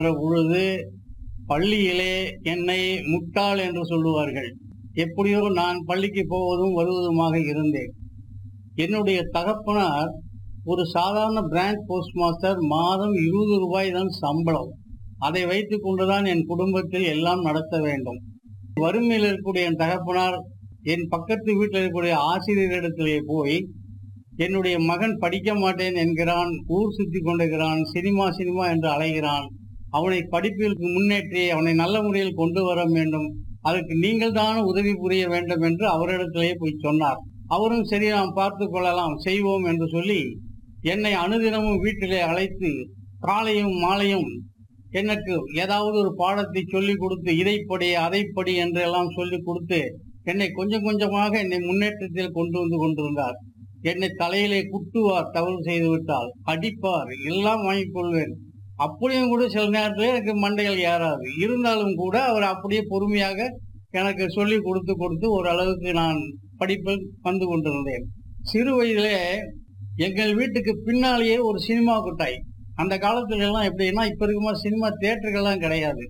பொழுது பள்ளியிலே என்னை முட்டாள் என்று சொல்லுவார்கள். எப்படியோ நான் பள்ளிக்கு போவதும் வருவதுமாக இருந்தேன். என்னுடைய தகப்பனார் ஒரு சாதாரண பிரான்ச் போஸ்ட் மாஸ்டர். மாதம் 20 ரூபாய் தான் சம்பளம். அதை வைத்துக் கொண்டுதான் என் குடும்பத்தில் எல்லாம் நடத்த வேண்டும். வறுமையில் இருக்கக்கூடிய என் தகப்பனார் என் பக்கத்து வீட்டில் இருக்கக்கூடிய ஆசிரியரிடத்திலே போய், என்னுடைய மகன் படிக்க மாட்டேன் என்கிறான், ஊர் சுற்றி கொண்டிருக்கிறான், சினிமா என்று அலைகிறான், அவனை படிப்பில் முன்னேற்றி அவனை நல்ல முறையில் கொண்டு வர வேண்டும், அதற்கு நீங்கள் தான் உதவி புரிய வேண்டும் என்று அவரிடத்திலே போய் சொன்னார். அவரும் சரி, நாம் பார்த்து கொள்ளலாம், செய்வோம் என்று சொல்லி என்னை அனுதினமும் வீட்டிலே அழைத்து காலையும் மாலையும் எனக்கு ஏதாவது ஒரு பாடத்தை சொல்லிக் கொடுத்து, இதைப்படி அதைப்படி என்றெல்லாம் சொல்லிக் கொடுத்து என்னை கொஞ்சம் கொஞ்சமாக என்னை முன்னேற்றத்தில் கொண்டு வந்து கொண்டிருந்தார். என்னை தலையிலே குட்டுவார், தவறு செய்து விட்டால் அடிப்பார், எல்லாம் வாங்கிக் கொள்வேன். அப்படியும் கூட சில நேரத்தில் எனக்கு மண்டைகள் ஏறாது. இருந்தாலும் கூட அவர் அப்படியே பொறுமையாக எனக்கு சொல்லி கொடுத்து ஓரளவுக்கு நான் படிப்பில் வந்து கொண்டிருந்தேன். சிறு வயதிலே எங்கள் வீட்டுக்கு பின்னாலேயே ஒரு சினிமா கொட்டாய். அந்த காலத்துல எல்லாம் எப்படின்னா, இப்ப இருக்குமா சினிமா தியேட்டர்கள்லாம் கிடையாது.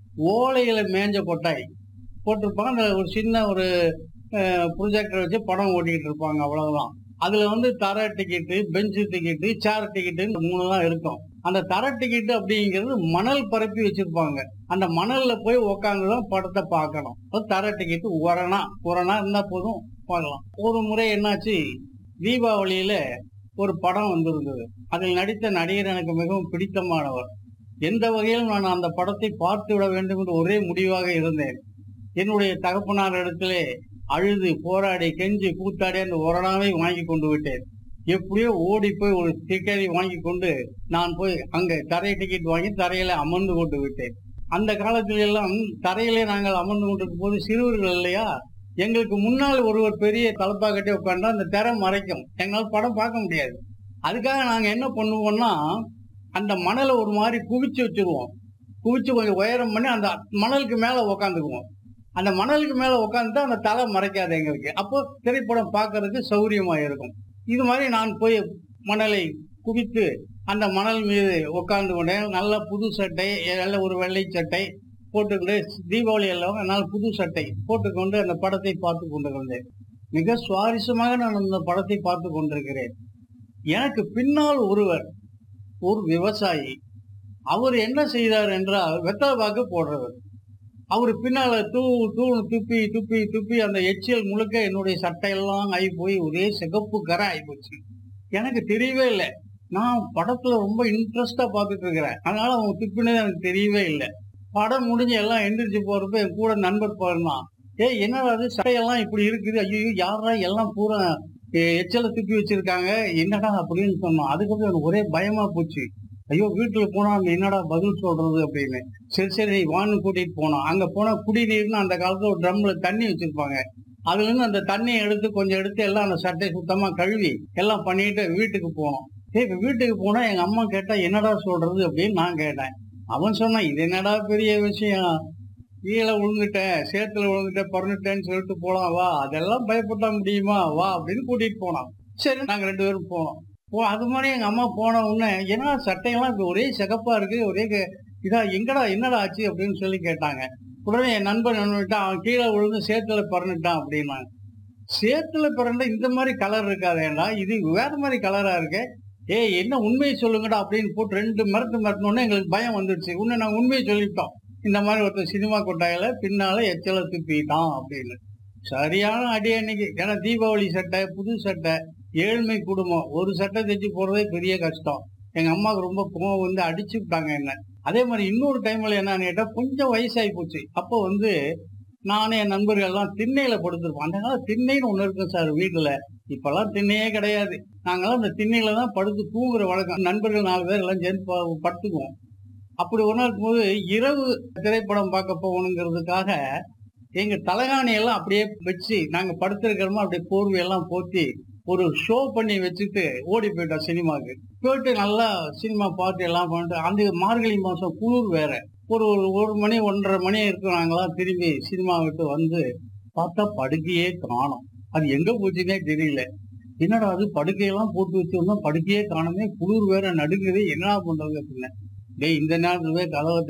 ஓலைகளை மேஞ்ச கொட்டாய் போட்டிருப்பாங்க. அந்த ஒரு சின்ன ஒரு ப்ரொஜெக்டர் வச்சு படம் ஓட்டிக்கிட்டு இருப்பாங்க, அவ்வளவுதான். அதுல தர டிக்கெட்டு, பெஞ்சு டிக்கெட்டு, சேர் டிக்கெட்டுன்னு 3 தான் இருக்கும். அந்த தர டிக்கெட்டு அப்படிங்கிறது மணல் பரப்பி வச்சிருப்பாங்க. அந்த மணல்ல போய் உக்காந்துதான் படத்தை பார்க்கணும். தர டிக்கெட்டு உரணா இருந்தா போதும், பார்க்கலாம். ஒரு முறை என்னாச்சு, தீபாவளியில ஒரு படம் வந்திருந்தது. அதில் நடித்த நடிகர் எனக்கு மிகவும் பிடித்தமானவர். எந்த வகையிலும் நான் அந்த படத்தை பார்த்து விட வேண்டும் என்று ஒரே முடிவாக இருந்தேன். என்னுடைய தகப்பனார் இடத்திலே அழுது போராடி கெஞ்சி கூத்தாடி அந்த ஒரணாவை வாங்கி கொண்டு விட்டேன். எப்படியோ ஓடி போய் ஒரு டிக்கெட்டை வாங்கி கொண்டு நான் போய் அங்க தரை டிக்கெட் வாங்கி தரையில அமர்ந்து கொண்டு விட்டேன். அந்த காலத்தில எல்லாம் தரையிலே நாங்கள் அமர்ந்து கொண்டிருக்கும் போது சிறுவர்கள் இல்லையா, எங்களுக்கு முன்னால் ஒருவர் பெரிய தலப்பா கட்டி உட்கார்ந்தா அந்த திரை மறைக்கும், எங்களால் படம் பார்க்க முடியாது. அதுக்காக நாங்க என்ன பண்ணுவோம்னா, அந்த மணலை ஒரு மாதிரி குவிச்சு வச்சிருவோம். குவிச்சு கொஞ்சம் உயரம் பண்ணி அந்த மணலுக்கு மேல உக்காந்துக்குவோம். அந்த மணலுக்கு மேல உட்காந்துட்டா அந்த தலை மறைக்காது எங்களுக்கு. அப்போ திரைப்படம் பார்க்கறதுக்கு சௌரியமா இருக்கும். இது மாதிரி நான் போய் மணலை குவித்து அந்த மணல் மீது உட்கார்ந்து கொண்டேன். நல்ல புது சட்டை, நல்ல ஒரு வெள்ளை சட்டை போட்டுக்கொண்டு, தீபாவளி எல்லாம் என்னால் புது சட்டை போட்டுக்கொண்டு அந்த படத்தை பார்த்து கொண்டிருந்தேன். மிக சுவாரஸ்யமாக நான் அந்த படத்தை பார்த்து கொண்டிருக்கிறேன். எனக்கு பின்னால் ஒருவர், ஒரு விவசாயி, அவர் என்ன செய்தார் என்றால் வெத்தலை பாக்கு போடுறவர். அவரு பின்னால துப்பி அந்த எச்சில் முழுக்க என்னுடைய சட்டையெல்லாம் ஆகி போய் ஒரே சிகப்பு கரை ஆகி போச்சு. எனக்கு தெரியவே இல்லை. நான் படத்துல ரொம்ப இன்ட்ரெஸ்டா பார்த்துட்டு இருக்கிறேன். அதனால அவங்க துப்பினது எனக்கு தெரியவே இல்லை. படம் முடிஞ்சு எல்லாம் எந்திரிச்சு போறப்ப என் கூட நண்பர் பாருந்தான், என்னடா அது சட்டையெல்லாம் இப்படி இருக்குது, ஐயோ யாரா எல்லாம் பூரா எச்சலை துப்பி வச்சிருக்காங்க, என்னடா அப்படின்னு சொன்னான். அதுக்கப்புறம் எனக்கு ஒரே பயமா போச்சு. ஐயோ வீட்டுல போனா என்னடா பதில் சொல்றது அப்படின்னு. சரி வான்னு கூட்டிட்டு போனோம். அங்க போனா குடிநீர்னு அந்த காலத்துல ஒரு ட்ரம்ல தண்ணி வச்சிருப்பாங்க. அதுல இருந்து அந்த தண்ணியை எடுத்து கொஞ்சம் எடுத்து எல்லாம் அந்த சட்டை சுத்தமா கழுவி எல்லாம் பண்ணிட்டு வீட்டுக்கு போனோம். இப்ப வீட்டுக்கு போனா எங்க அம்மா கேட்டா என்னடா சொல்றது அப்படின்னு நான் கேட்டேன். அவன் சொன்னான், இது என்னடா பெரிய விஷயம், கீழே விழுந்துட்டேன், சேத்துல விழுந்துட்டேன், பறந்துட்டேன்னு சொல்லிட்டு போலாம், வா, அதெல்லாம் பயப்பட முடியுமா, வா அப்படின்னு கூட்டிட்டு போனான். சரி, நாங்க 2 பேரும் போனோம். அது மாதிரி எங்க அம்மா போன உடனே, ஏன்னா சட்டையெல்லாம் இப்ப ஒரே சிகப்பா இருக்கு, ஒரே இதா, என்னடா ஆச்சு அப்படின்னு சொல்லி கேட்டாங்க. உடனே என் நண்பன் நின்னுட்டான், அவன் கீழே விழுந்து சேத்துல பறந்துட்டான் அப்படின்னாங்க. சேத்துல பிறந்த இந்த மாதிரி கலர் இருக்காதேடா, இது வேற மாதிரி கலரா இருக்கு, என்ன உண்மையை சொல்லுங்கடா அப்படின்னு போட்டு 2 மிரட்டணுன்னே எங்களுக்கு பயம் வந்துடுச்சு. உன்னை நாங்க உண்மையை சொல்லிட்டோம், இந்த மாதிரி ஒருத்தர் சினிமா கொட்டாயில பின்னால எச்சலை துப்பிட்டான் அப்படின்னு. சரியான அடி அன்னைக்கு. ஏன்னா தீபாவளி சட்டை, புது சட்டை, ஏழ்மை குடும்பம், ஒரு சட்டை தைச்சு போறதே பெரிய கஷ்டம். எங்க அம்மாவுக்கு ரொம்ப கோவம் வந்து அடிச்சு விட்டாங்க என்ன. அதே மாதிரி இன்னொரு டைம்ல என்னன்னு கேட்டா, கொஞ்சம் வயசாகி போச்சு. அப்போ நானே என் நண்பர்கள் எல்லாம் திண்ணையில படுத்திருப்போம். அந்த காலம் திண்ணைன்னு ஒண்ணு இருக்கும் சார் வீட்டுல. இப்பெல்லாம் திண்ணையே கிடையாது. நாங்கெல்லாம் அந்த திண்ணையில தான் படுத்து தூங்குற வழக்கம். நண்பர்கள் 4 பேர் எல்லாம் சேர்ந்து படுத்துக்குவோம். அப்படி ஒரு நாள் போது இரவு திரைப்படம் பார்க்க போகணுங்கிறதுக்காக எங்க தலைகாணி எல்லாம் அப்படியே வச்சு நாங்க படுத்திருக்கிறோமா, அப்படியே போர்வையெல்லாம் போத்தி ஒரு ஷோ பண்ணி வச்சுட்டு ஓடி போயிட்டோம் சினிமாவுக்கு. போயிட்டு நல்லா சினிமா பார்த்து எல்லாம் பண்ணிட்டு, அந்த மார்கழி மாசம் குளிர் வேற, ஒரு 1 மணி 1:30 மணி இருக்கும். நாங்களாம் திரும்பி சினிமா விட்டு வந்து பார்த்தா படுக்கையே காணோம். அது எங்க போச்சுன்னே தெரியல. என்னடா அது, படுக்கையெல்லாம் போட்டு வச்சிருந்தோம், படுக்கையே காணுமே, குளிர் வேற நடுங்குது, என்ன பண்றது அப்படின்னு டேய் இந்த நேரத்துல போய் கதவை